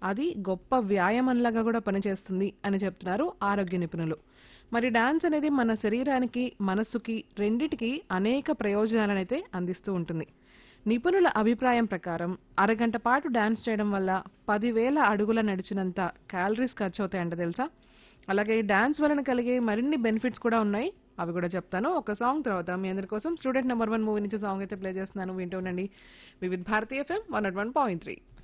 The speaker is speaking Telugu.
అది గొప్ప వ్యాయామంలాగా కూడా పనిచేస్తుంది అని చెప్తున్నారు ఆరోగ్య నిపుణులు. మరి డాన్స్ అనేది మన శరీరానికి, మనస్సుకి రెండిటికి అనేక ప్రయోజనాలనైతే అందిస్తూ ఉంటుంది. నిపుణుల అభిప్రాయం ప్రకారం అరగంట పాటు డాన్స్ చేయడం వల్ల 10,000 అడుగుల నడిచినంత క్యాలరీస్ ఖర్చవుతాయంట తెలుసా? అలాగే డాన్స్ వలన కలిగే మరిన్ని బెనిఫిట్స్ కూడా ఉన్నాయి. అవి కూడా చెప్తాను. ఒక సాంగ్ తర్వాత మీ అందరి కోసం స్టూడెంట్ నంబర్ 1 మూవీ నుంచి సాంగ్ అయితే ప్లే చేస్తున్నాను. వింటూ ఉండండి. వివిధ్ భారతీ ఎఫ్ఎం 101.3.